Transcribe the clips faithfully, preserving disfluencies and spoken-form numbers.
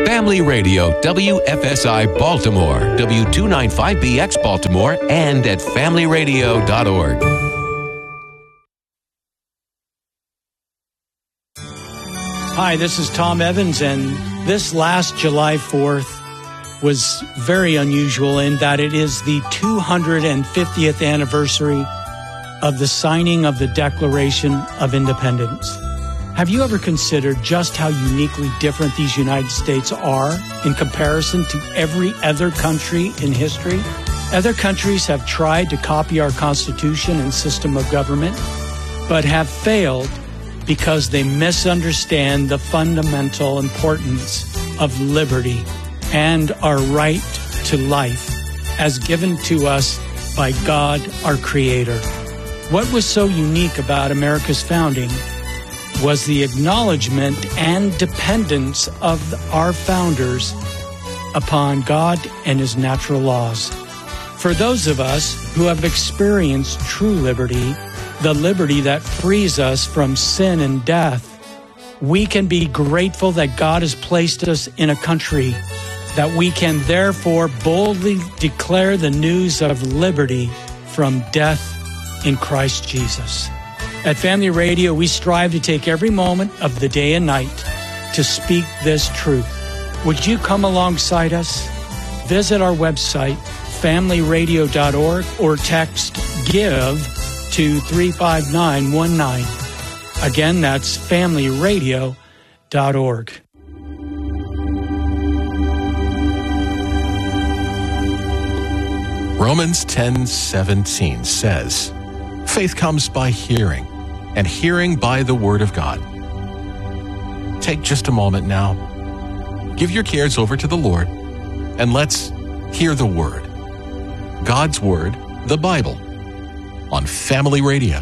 Family Radio, W F S I Baltimore, W two ninety-five B X Baltimore, and at family radio dot org. Hi, this is Tom Evans, and this last July fourth was very unusual in that it is the two hundred fiftieth anniversary of the signing of the Declaration of Independence. Have you ever considered just how uniquely different these United States are in comparison to every other country in history? Other countries have tried to copy our Constitution and system of government, but have failed because they misunderstand the fundamental importance of liberty and our right to life as given to us by God, our Creator. What was so unique about America's founding was the acknowledgement and dependence of our founders upon God and His natural laws. For those of us who have experienced true liberty, the liberty that frees us from sin and death, we can be grateful that God has placed us in a country that we can therefore boldly declare the news of liberty from death in Christ Jesus. At Family Radio, we strive to take every moment of the day and night to speak this truth. Would you come alongside us? Visit our website, family radio dot org, or text GIVE to three five nine one nine. Again, that's family radio dot org. Romans ten seventeen says, faith comes by hearing, and hearing by the Word of God. Take just a moment now. Give your cares over to the Lord, and let's hear the Word. God's Word, the Bible, on Family Radio.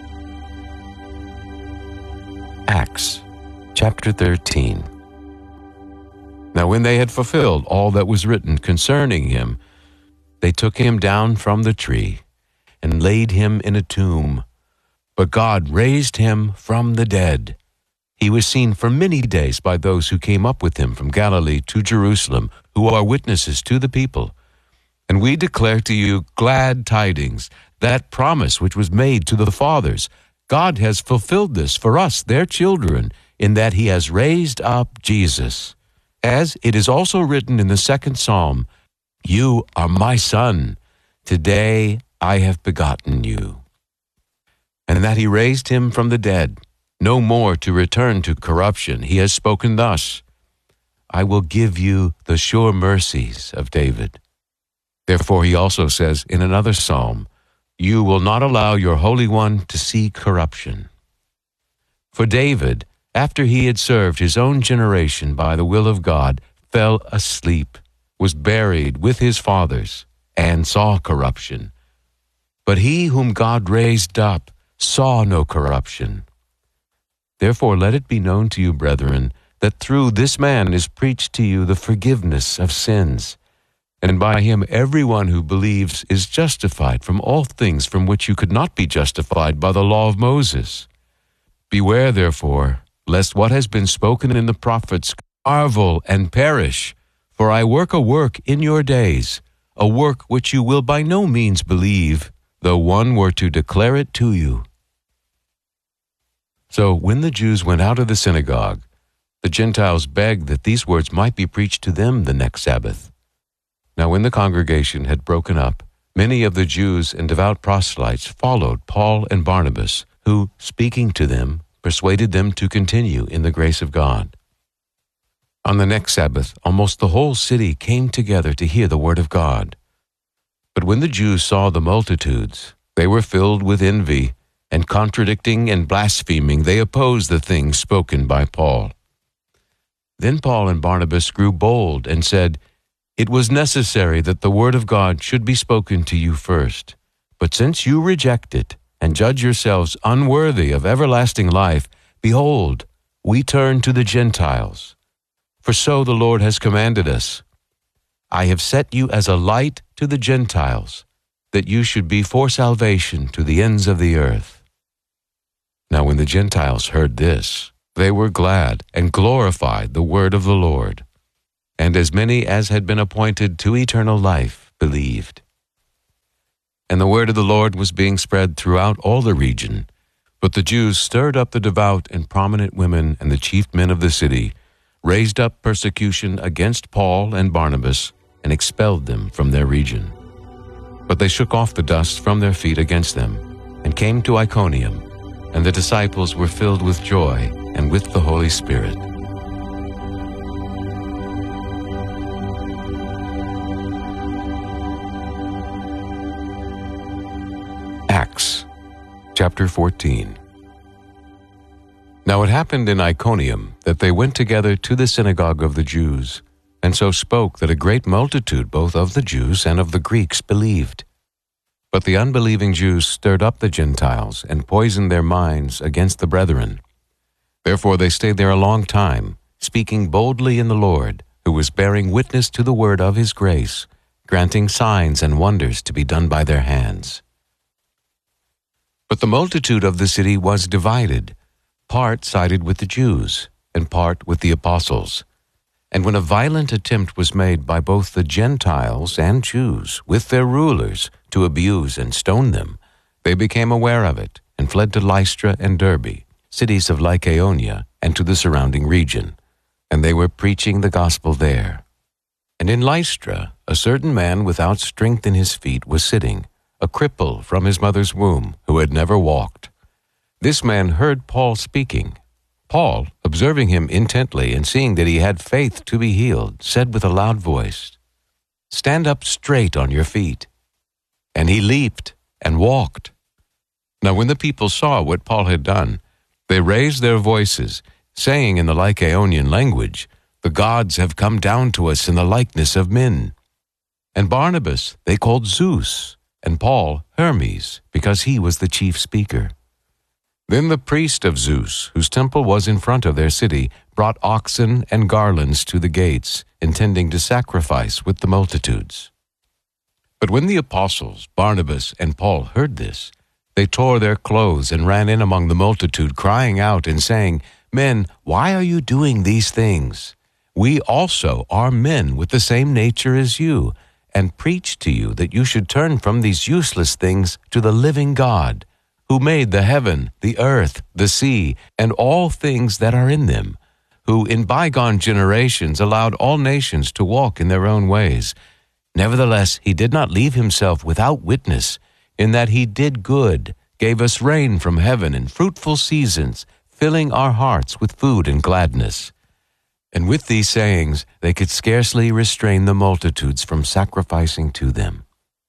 Acts chapter thirteen. Now when they had fulfilled all that was written concerning him, they took him down from the tree and laid him in a tomb. But God raised him from the dead. He was seen for many days by those who came up with him from Galilee to Jerusalem, who are witnesses to the people. And we declare to you glad tidings, that promise which was made to the fathers. God has fulfilled this for us, their children, in that He has raised up Jesus. As it is also written in the second psalm, you are my son, today I have begotten you. And that He raised him from the dead, no more to return to corruption. He has spoken thus, I will give you the sure mercies of David. Therefore He also says in another psalm, you will not allow your Holy One to see corruption. For David, after he had served his own generation by the will of God, fell asleep, was buried with his fathers, and saw corruption. But he whom God raised up saw no corruption. Therefore let it be known to you, brethren, that through this man is preached to you the forgiveness of sins. And by him everyone who believes is justified from all things from which you could not be justified by the law of Moses. Beware, therefore, lest what has been spoken in the prophets marvel and perish. For I work a work in your days, a work which you will by no means believe, though one were to declare it to you. So when the Jews went out of the synagogue, the Gentiles begged that these words might be preached to them the next Sabbath. Now when the congregation had broken up, many of the Jews and devout proselytes followed Paul and Barnabas, who, speaking to them, persuaded them to continue in the grace of God. On the next Sabbath, almost the whole city came together to hear the word of God. But when the Jews saw the multitudes, they were filled with envy, and contradicting and blaspheming, they opposed the things spoken by Paul. Then Paul and Barnabas grew bold and said, it was necessary that the word of God should be spoken to you first. But since you reject it and judge yourselves unworthy of everlasting life, behold, we turn to the Gentiles. For so the Lord has commanded us, I have set you as a light to the Gentiles, that you should be for salvation to the ends of the earth. Now when the Gentiles heard this, they were glad and glorified the word of the Lord. and as many as had been appointed to eternal life believed. And the word of the Lord was being spread throughout all the region. But the Jews stirred up the devout and prominent women and the chief men of the city, raised up persecution against Paul and Barnabas, and expelled them from their region. But they shook off the dust from their feet against them, and came to Iconium, and the disciples were filled with joy and with the Holy Spirit. Acts chapter fourteen. Now it happened in Iconium that they went together to the synagogue of the Jews, and so spoke that a great multitude both of the Jews and of the Greeks believed. But the unbelieving Jews stirred up the Gentiles and poisoned their minds against the brethren. Therefore they stayed there a long time, speaking boldly in the Lord, who was bearing witness to the word of his grace, granting signs and wonders to be done by their hands. But the multitude of the city was divided. Part sided with the Jews, and part with the apostles. And when a violent attempt was made by both the Gentiles and Jews with their rulers to abuse and stone them, they became aware of it and fled to Lystra and Derbe, cities of Lycaonia, and to the surrounding region. And they were preaching the gospel there. And in Lystra, a certain man without strength in his feet was sitting, a cripple from his mother's womb, who had never walked. This man heard Paul speaking. Paul, observing him intently and seeing that he had faith to be healed, said with a loud voice, "Stand up straight on your feet." And he leaped and walked. Now when the people saw what Paul had done, they raised their voices, saying in the Lycaonian language, "The gods have come down to us in the likeness of men." And Barnabas they called Zeus, and Paul Hermes, because he was the chief speaker. Then the priest of Zeus, whose temple was in front of their city, brought oxen and garlands to the gates, intending to sacrifice with the multitudes. But when the apostles, Barnabas and Paul, heard this, they tore their clothes and ran in among the multitude, crying out and saying, "Men, why are you doing these things? We also are men with the same nature as you, and preach to you that you should turn from these useless things to the living God, who made the heaven, the earth, the sea, and all things that are in them, who in bygone generations allowed all nations to walk in their own ways. Nevertheless, he did not leave himself without witness, in that he did good, gave us rain from heaven and fruitful seasons, filling our hearts with food and gladness." And with these sayings, they could scarcely restrain the multitudes from sacrificing to them.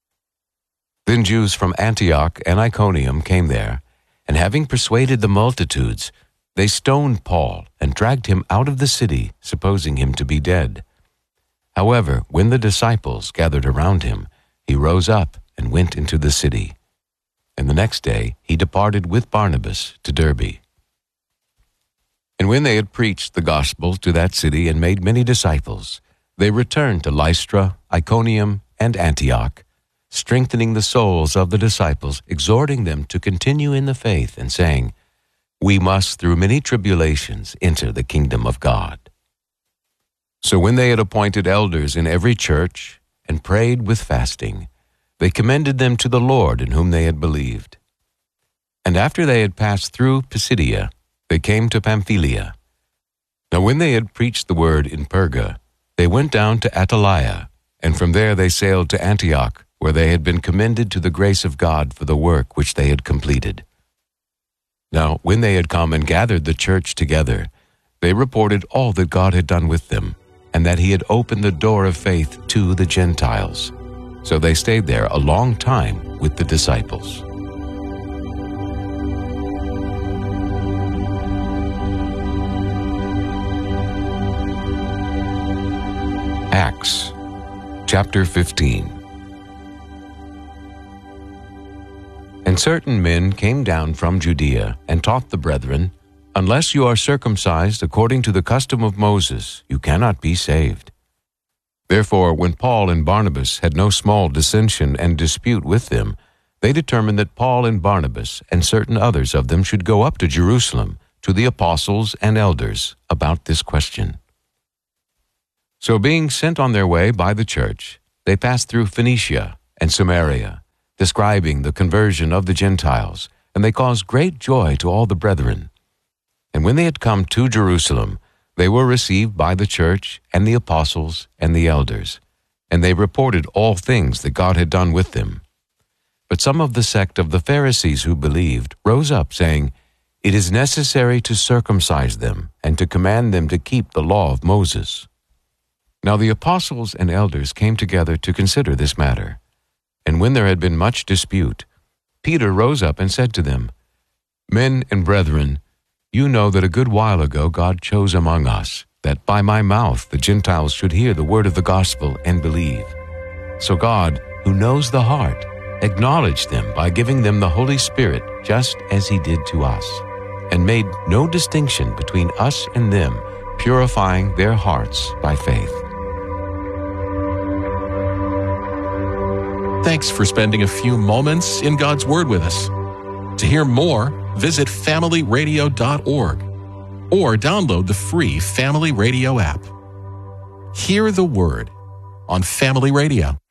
Then Jews from Antioch and Iconium came there, and having persuaded the multitudes, they stoned Paul and dragged him out of the city, supposing him to be dead. However, when the disciples gathered around him, he rose up and went into the city. And the next day he departed with Barnabas to Derbe. And when they had preached the gospel to that city and made many disciples, they returned to Lystra, Iconium, and Antioch, strengthening the souls of the disciples, exhorting them to continue in the faith, and saying, "We must through many tribulations enter the kingdom of God." So when they had appointed elders in every church, and prayed with fasting, they commended them to the Lord in whom they had believed. And after they had passed through Pisidia, they came to Pamphylia. Now when they had preached the word in Perga, they went down to Attalia, and from there they sailed to Antioch, where they had been commended to the grace of God for the work which they had completed. Now when they had come and gathered the church together, they reported all that God had done with them, and that he had opened the door of faith to the Gentiles. So they stayed there a long time with the disciples. Acts chapter fifteen. And certain men came down from Judea and taught the brethren, "Unless you are circumcised according to the custom of Moses, you cannot be saved." Therefore, when Paul and Barnabas had no small dissension and dispute with them, they determined that Paul and Barnabas and certain others of them should go up to Jerusalem to the apostles and elders about this question. So being sent on their way by the church, they passed through Phoenicia and Samaria, describing the conversion of the Gentiles, and they caused great joy to all the brethren. And when they had come to Jerusalem, they were received by the church and the apostles and the elders, and they reported all things that God had done with them. But some of the sect of the Pharisees who believed rose up, saying, "It is necessary to circumcise them and to command them to keep the law of Moses." Now the apostles and elders came together to consider this matter. And when there had been much dispute, Peter rose up and said to them, "Men and brethren, you know that a good while ago God chose among us, that by my mouth the Gentiles should hear the word of the gospel and believe. So God, who knows the heart, acknowledged them by giving them the Holy Spirit just as he did to us, and made no distinction between us and them, purifying their hearts by faith." Thanks for spending a few moments in God's Word with us. To hear more, visit family radio dot org or download the free Family Radio app. Hear the Word on Family Radio.